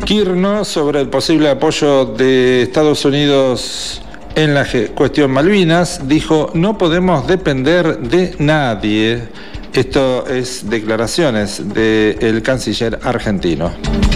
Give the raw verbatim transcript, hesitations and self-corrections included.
Kirchner, sobre el posible apoyo de Estados Unidos en la cuestión Malvinas, dijo: no podemos depender de nadie. Esto es declaraciones del canciller argentino.